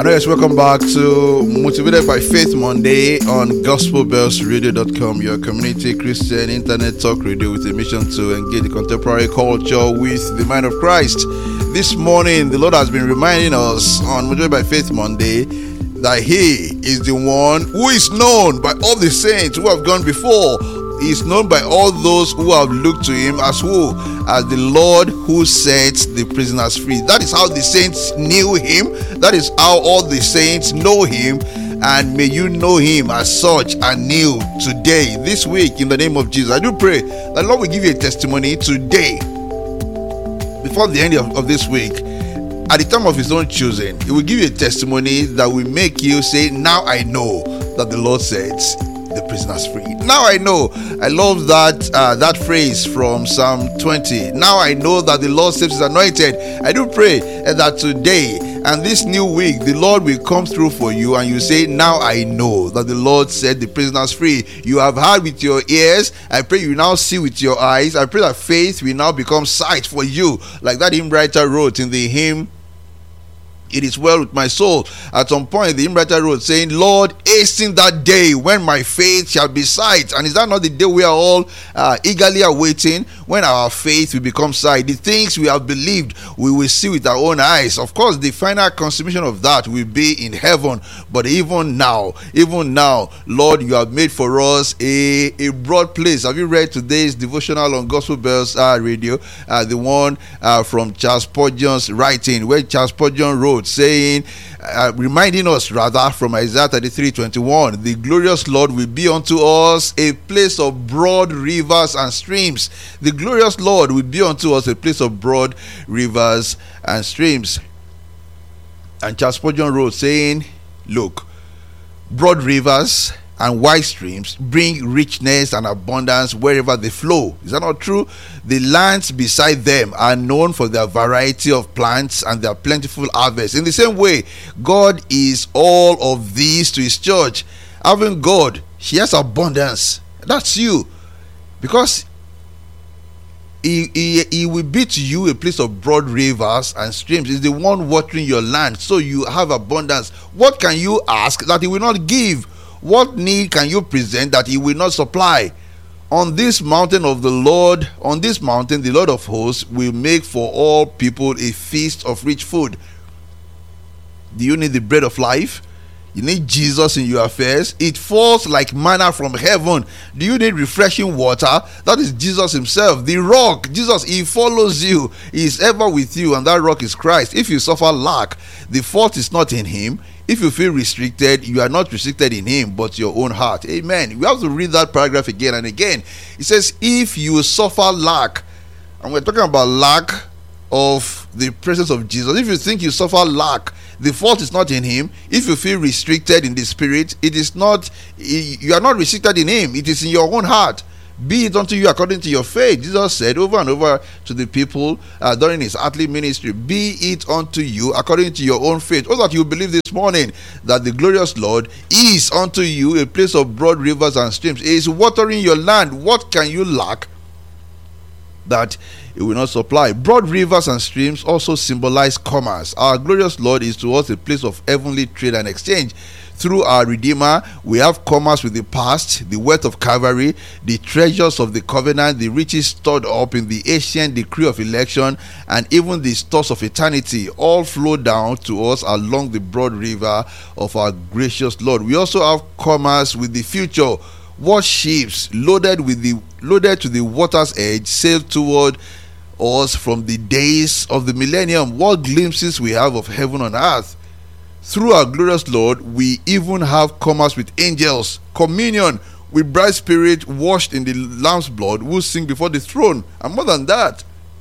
Yes, welcome back to Motivated by Faith Monday on gospelbellsradio.com, your community Christian internet talk radio with a mission to engage the contemporary culture with the mind of Christ. This morning, the Lord has been reminding us on Motivated by Faith Monday that He is the one who is known by all the saints who have gone before. He is known by all those who have looked to Him as who? As the Lord who sets the prisoners free. That is how the saints knew Him. That is how all the saints know Him. And may you know Him as such anew today, this week, in the name of Jesus. I do pray that Lord will give you a testimony today, before the end of this week, at the time of His own choosing. He will give you a testimony that will make you say, now I know that the Lord sets the prisoners free. Now I know. I love that phrase from Psalm 20. Now I know that the Lord saves His anointed. I do pray that today and this new week the Lord will come through for you and you say, now I know that the Lord set the prisoners free. You have heard with your ears. I pray you now see with your eyes. I pray that faith will now become sight for you, like that hymn writer wrote in the hymn, It Is Well With My Soul. At some point the hymn writer wrote saying, Lord, hasten that day when my faith shall be sight. And is that not the day we are all eagerly awaiting, when our faith will become sight? The things we have believed we will see with our own eyes. Of course, the final consummation of that will be in heaven. But even now, Lord, you have made for us a broad place. Have you read today's devotional on Gospel Bells Radio? The one from Charles Spurgeon's writing, where Charles Spurgeon wrote saying, reminding us rather from Isaiah 33:21, the glorious Lord will be unto us a place of broad rivers and streams. The glorious Lord will be unto us a place of broad rivers and streams. And Charles Spurgeon wrote saying, look, broad rivers and wide streams bring richness and abundance wherever they flow. Is that not true? The lands beside them are known for their variety of plants and their plentiful harvest. In the same way, God is all of these to His church. Having God, He has abundance. That's you. Because He will be to you a place of broad rivers and streams. He's the one watering your land, so you have abundance. What can you ask that He will not give? What need can you present that He will not supply? On this mountain of the Lord, on this mountain, the Lord of hosts will make for all people a feast of rich food. Do you need the bread of life? You need Jesus in your affairs. It falls like manna from heaven. Do you need refreshing water? That is Jesus Himself, the rock. Jesus, He follows you. He is ever with you, and that rock is Christ. If you suffer lack, the fault is not in Him. If you feel restricted, you are not restricted in Him, but your own heart. Amen. We have to read that paragraph again and again. It says, if you suffer lack, and we're talking about lack of the presence of Jesus. If you think you suffer lack, the fault is not in Him. If you feel restricted in the spirit, it is not, you are not restricted in Him. It is in your own heart. Be it unto you according to your faith. Jesus said over and over to the people during His earthly ministry, be it unto you according to your own faith. Oh, that you believe this morning that the glorious Lord is unto you a place of broad rivers and streams. He is watering your land. What can you lack that He will not supply? Broad rivers and streams also symbolize commerce. Our glorious Lord is to us a place of heavenly trade and exchange. Through our Redeemer, we have commerce with the past, the wealth of Calvary, the treasures of the covenant, the riches stored up in the ancient decree of election, and even the stores of eternity, all flow down to us along the broad river of our gracious Lord. We also have commerce with the future. What ships loaded to the water's edge sail toward us from the days of the millennium? What glimpses we have of heaven on earth. Through our glorious Lord, we even have commerce with angels, communion with bright spirit washed in the Lamb's blood, who sing before the throne. And more than that,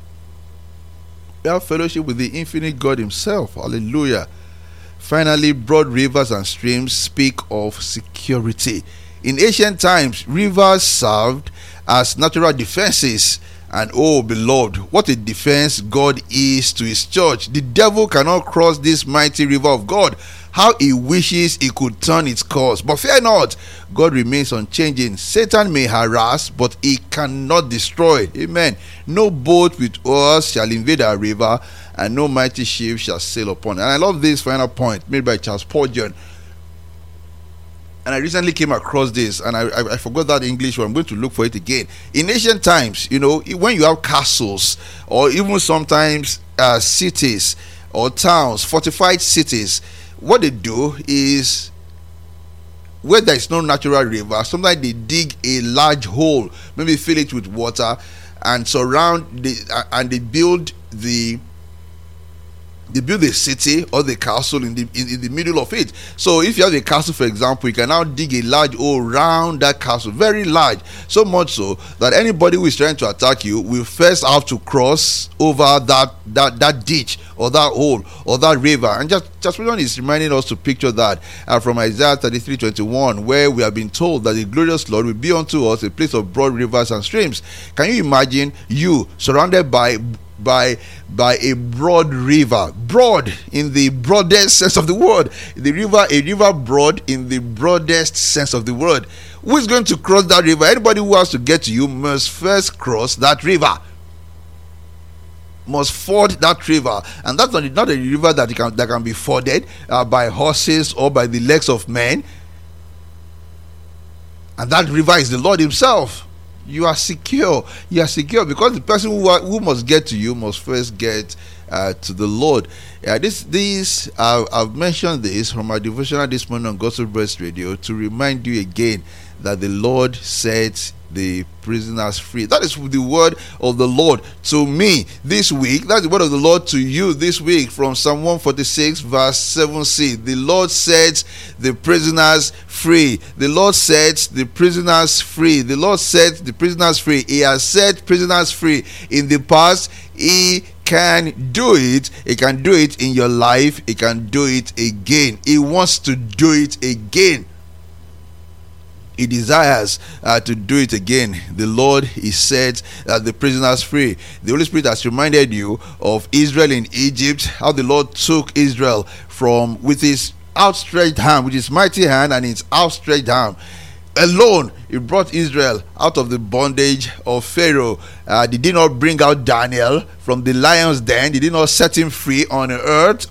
we have fellowship with the infinite God Himself. Hallelujah. Finally, broad rivers and streams speak of security. In ancient times, rivers served as natural defenses. And oh, beloved, what a defense God is to His church. The devil cannot cross this mighty river of God. how he wishes he could turn its course. But fear not, God remains unchanging. Satan may harass, but he cannot destroy. Amen. No boat with oars shall invade our river, and no mighty ship shall sail upon. And I love this final point made by Charles Spurgeon. And I recently came across this, and I forgot that English one. I'm going to look for it again. In ancient times, when you have castles, or even sometimes cities or towns, fortified cities, what they do is, where there is no natural river, sometimes they dig a large hole, maybe fill it with water, and and they build the city or the castle in the middle of it. So if you have a castle, for example, you can now dig a large hole around that castle, very large, so much so that anybody who is trying to attack you will first have to cross over that ditch or that hole or that river. And just one is reminding us to picture that from Isaiah 33:21, where we have been told that the glorious Lord will be unto us a place of broad rivers and streams. Can you imagine you surrounded by a broad river, broad in the broadest sense of the word, a river broad in the broadest sense of the word? Who is going to cross that river? Anybody who has to get to you must first cross that river, must ford that river. And that's not a river that can be forded by horses or by the legs of men. And that river is the Lord himself. You are secure because the person who must get to you must first get to the Lord. I've mentioned this from our devotional this morning on Gospel Burst Radio to remind you again that the Lord sets the prisoners free. That is the word of the Lord to me this week. That's the word of the Lord to you this week from Psalm 146 verse 7c. The Lord sets the prisoners free. The Lord sets the prisoners free. The Lord sets the prisoners free. He has set prisoners free in the past. He can do it. He can do it in your life. He can do it again. He wants to do it again. He desires to do it again. The Lord, he set the prisoners free. The Holy Spirit has reminded you of Israel in Egypt, how the Lord took Israel from with his outstretched hand, with his mighty hand and his outstretched arm. Alone, he brought Israel out of the bondage of Pharaoh. They did not bring out Daniel from the lion's den. They did not set him free on earth.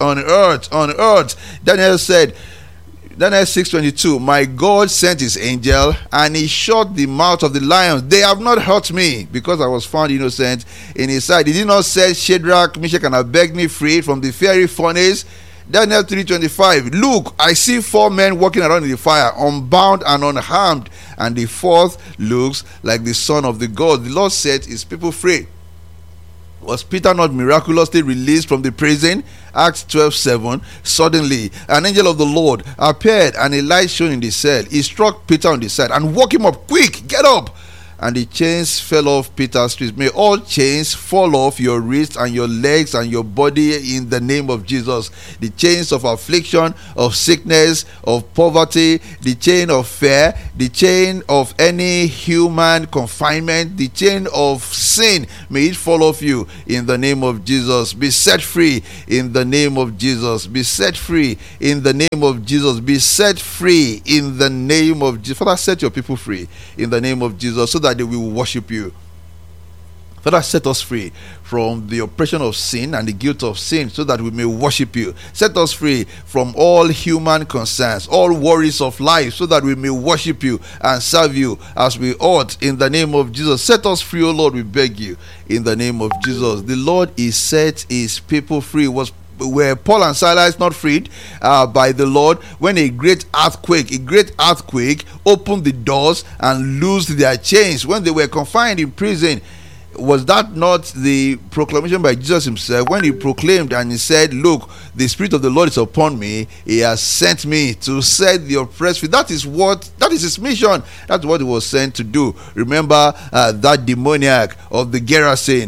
Daniel said, Daniel 6:22, my God sent his angel and he shut the mouth of the lions. They have not hurt me because I was found innocent in his sight. He did not set Shadrach, Meshach, and Abednego free from the fiery furnace. Daniel 3:25, look, I see 4 men walking around in the fire, unbound and unharmed, and the 4th looks like the son of the God. The Lord set his people free. Was Peter not miraculously released from the prison? Acts 12:7. Suddenly an angel of the Lord appeared and a light shone in the cell. He struck Peter on the side and woke him up. Quick, get up! And the chains fell off Peter's wrist. May all chains fall off your wrists and your legs and your body in the name of Jesus. The chains of affliction, of sickness, of poverty, the chain of fear, the chain of any human confinement, the chain of sin, may it fall off you in the name of Jesus. Be set free in the name of Jesus. Be set free in the name of Jesus. Be set free in the name of Jesus. Father, set your people free in the name of Jesus, so that they will worship you. Father, set us free from the oppression of sin and the guilt of sin, so that we may worship you. Set us free from all human concerns, all worries of life, so that we may worship you and serve you as we ought in the name of Jesus. Set us free, O Lord, we beg you, in the name of Jesus. The Lord is set his people free. Were Paul and Silas not freed by the Lord when a great earthquake opened the doors and loosed their chains when they were confined in prison? Was that not the proclamation by Jesus himself when he proclaimed and he said, look, the Spirit of the Lord is upon me. He has sent me to set the oppressed free. That is his mission. That's what he was sent to do. Remember that demoniac of the Gerasene.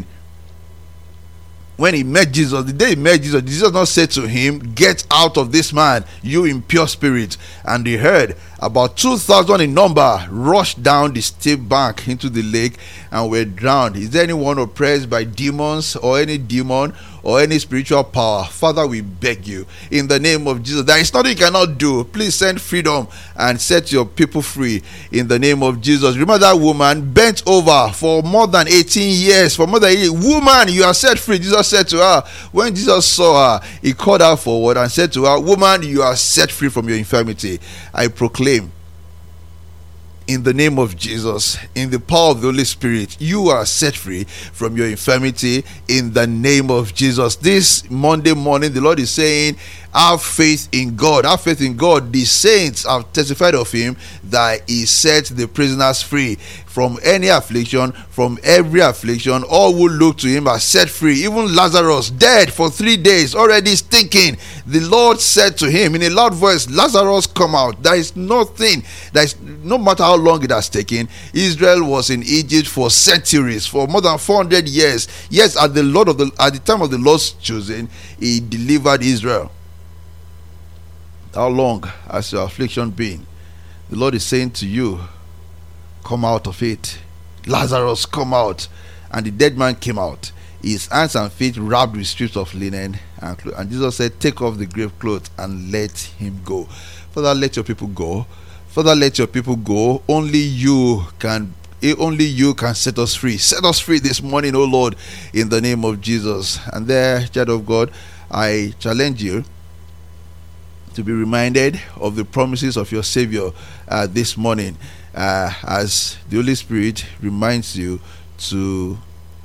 When he met Jesus, the day he met Jesus, Jesus not said to him, get out of this man, you impure spirit. And he heard about 2,000 in number rushed down the steep bank into the lake and were drowned. Is there anyone oppressed by demons or any demon or any spiritual power, Father, we beg you in the name of Jesus. There is nothing you cannot do. Please send freedom and set your people free in the name of Jesus. Remember that woman bent over for more than 18 years. For more than 18 years. Woman, you are set free. Jesus said to her, when Jesus saw her, he called her forward and said to her, woman, you are set free from your infirmity. I proclaim in the name of Jesus, in the power of the Holy Spirit, you are set free from your infirmity in the name of Jesus. This Monday morning, the Lord is saying, have faith in God. Have faith in God. The saints have testified of him that he set the prisoners free from any affliction, from every affliction. All who look to him are set free. Even Lazarus, dead for 3 days, already stinking. The Lord said to him in a loud voice, Lazarus, come out. There is nothing, no matter how long it has taken. Israel was in Egypt for centuries, for more than 400 years. Yes, at the time of the Lord's choosing, he delivered Israel. How long has your affliction been? The Lord is saying to you, come out of it. Lazarus, come out. And the dead man came out, his hands and feet wrapped with strips of linen. And Jesus said, take off the grave clothes and let him go. Father, let your people go. Father, let your people go. Only you can set us free. Set us free this morning, oh Lord, in the name of Jesus. And there, child of God, I challenge you to be reminded of the promises of your Savior this morning, as the Holy Spirit reminds you to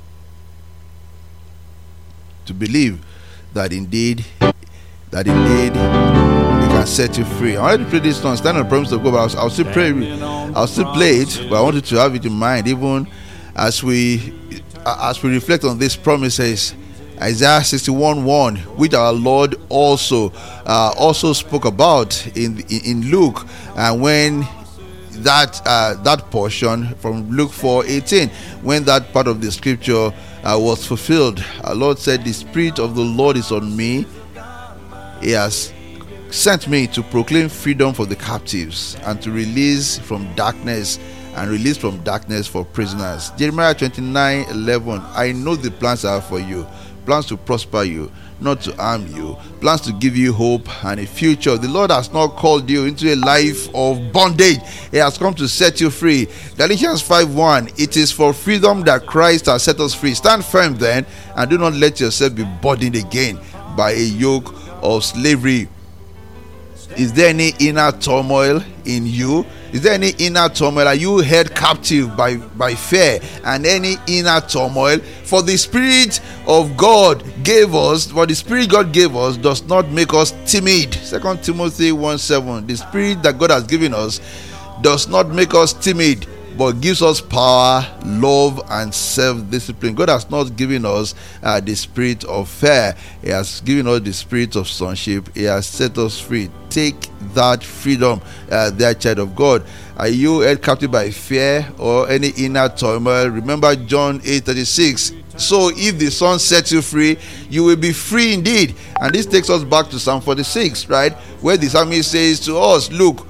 believe that indeed He can set you free. I want you to pray this song, stand on the promise of God, but I'll still play it, but I want you to have it in mind even as we reflect on these promises. Isaiah 61:1, which our Lord also spoke about in Luke, and when that portion from Luke 4:18, when that part of the scripture was fulfilled, our Lord said, the Spirit of the Lord is on me. He has sent me to proclaim freedom for the captives and to release from darkness for prisoners. Jeremiah 29:11, I know the plans I have for you, plans to prosper you, not to harm you, plans to give you hope and a future. The Lord has not called you into a life of bondage. He has come to set you free. Galatians 5:1, it is for freedom that Christ has set us free. Stand firm then, and do not let yourself be burdened again by a yoke of slavery. Is there any inner turmoil in you? Is there any inner turmoil? Are you held captive by fear and any inner turmoil? For the Spirit of God gave us, what the Spirit God gave us does not make us timid. 2 Timothy 1:7, the Spirit that God has given us does not make us timid, but gives us power, love, and self-discipline. God has not given us the spirit of fear. He has given us the spirit of sonship. He has set us free. Take that freedom, dear child of God. Are you held captive by fear or any inner turmoil? Remember John 8:36. So if the Son sets you free, you will be free indeed. And this takes us back to Psalm 46, right? Where the psalmist says to us, look,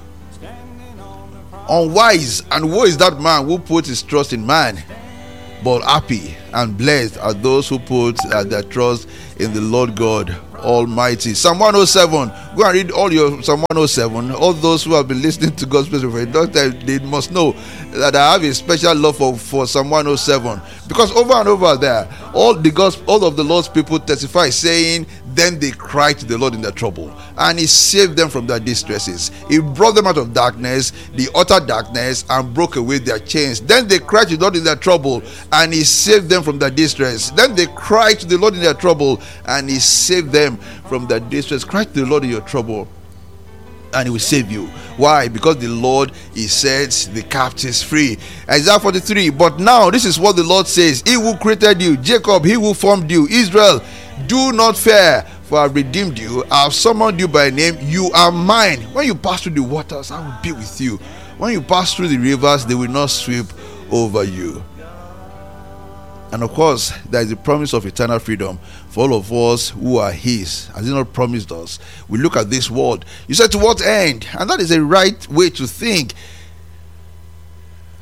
unwise and woe is that man who puts his trust in man, but happy and blessed are those who put their trust in the Lord God Almighty. Psalm 107, go and read all your Psalm 107. All those who have been listening to God's message, they must know that I have a special love for Psalm 107, because over and over there, all of the Lord's people testify, saying, then they cried to the Lord in their trouble, and he saved them from their distresses. He brought them out of darkness, the utter darkness, and broke away their chains. Then they cried to the Lord in their trouble, and he saved them from their distress. Then they cried to the Lord in their trouble, and he saved them from their distress. Cry to the Lord in your trouble, and he will save you. Why? Because the Lord, he sets the captives free. Isaiah 43, but now this is what the Lord says, he who created you, Jacob, he who formed you, Israel, do not fear, for I have redeemed you. I have summoned you by name. You are mine. When you pass through the waters, I will be with you. When you pass through the rivers, they will not sweep over you. And of course, there is the promise of eternal freedom for all of us who are his. Has he not promised us? We look at this world. You said, to what end? And that is a right way to think.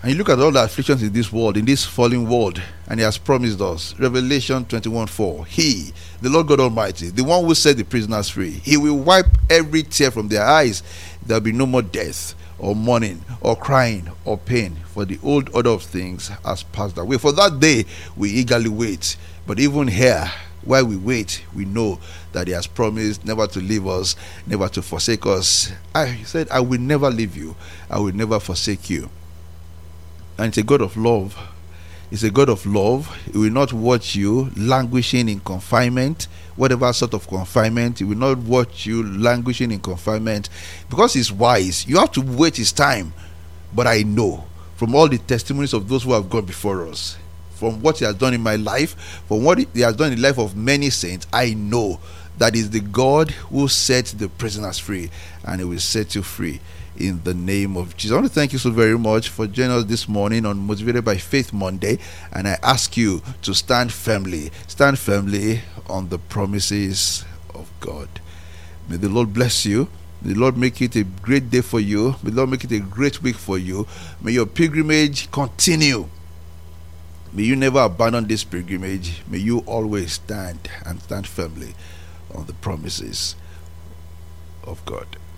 And you look at all the afflictions in this world, in this fallen world, and he has promised us. Revelation 21:4. He, the Lord God Almighty, the one who set the prisoners free, he will wipe every tear from their eyes. There will be no more death, or mourning, or crying, or pain, for the old order of things has passed away. For that day we eagerly wait. But even here, while we wait, we know that he has promised never to leave us, never to forsake us. He said, I will never leave you, I will never forsake you. And it's a God of love. It's a God of love. He will not watch you languishing in confinement, whatever sort of confinement. He will not watch you languishing in confinement, because he's wise. You have to wait his time. But I know from all the testimonies of those who have gone before us, from what he has done in my life, from what he has done in the life of many saints, I know that is the God who sets the prisoners free, and he will set you free in the name of Jesus. I want to thank you so very much for joining us this morning on Motivated by Faith Monday, and I ask you to stand firmly on the promises of God. May the Lord bless you. May the Lord make it a great day for you. May the Lord make it a great week for you. May your pilgrimage continue. May you never abandon this pilgrimage. May you always stand firmly on the promises of God.